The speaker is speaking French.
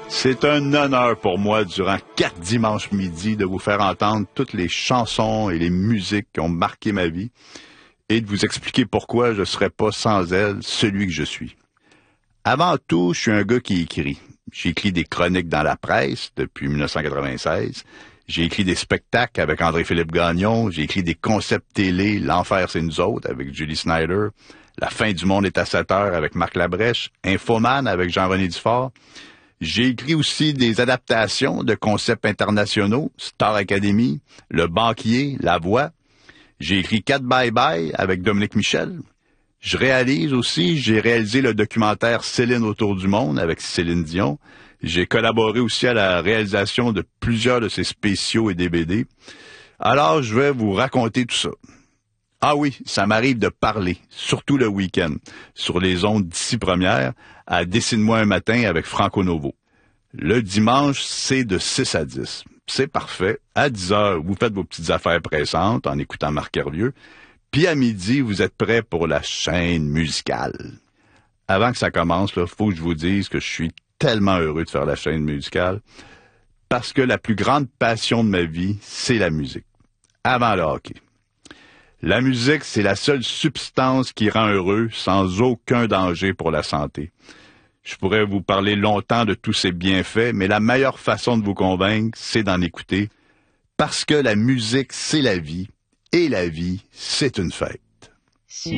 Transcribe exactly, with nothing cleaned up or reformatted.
C'est un honneur pour moi, durant quatre dimanches midi, de vous faire entendre toutes les chansons et les musiques qui ont marqué ma vie et de vous expliquer pourquoi je ne serais pas sans elles celui que je suis. Avant tout, je suis un gars qui écrit. J'ai écrit des chroniques dans la presse depuis dix-neuf cent quatre-vingt-seize. J'ai écrit des spectacles avec André-Philippe Gagnon. J'ai écrit des concepts télé, L'Enfer, c'est nous autres, avec Julie Snyder. La fin du monde est à sept heures avec Marc Labrèche. Infoman avec Jean-René Dufort. J'ai écrit aussi des adaptations de concepts internationaux, Star Academy, Le Banquier, La Voix. J'ai écrit Quatre Bye Bye avec Dominique Michel. Je réalise aussi, j'ai réalisé le documentaire Céline autour du monde avec Céline Dion. J'ai collaboré aussi à la réalisation de plusieurs de ses spéciaux et D V D. Alors, je vais vous raconter tout ça. Ah oui, ça m'arrive de parler, surtout le week-end, sur les ondes d'ici première, à Dessine-moi un matin avec Franco Novo. Le dimanche, c'est de six à dix. C'est parfait. À dix heures, vous faites vos petites affaires pressantes en écoutant Marc Hervieux. Puis à midi, vous êtes prêts pour la chaîne musicale. Avant que ça commence, il faut que je vous dise que je suis tellement heureux de faire la chaîne musicale parce que la plus grande passion de ma vie, c'est la musique. Avant le hockey. La musique, c'est la seule substance qui rend heureux sans aucun danger pour la santé. Je pourrais vous parler longtemps de tous ses bienfaits, mais la meilleure façon de vous convaincre, c'est d'en écouter, parce que la musique, c'est la vie, et la vie, c'est une fête.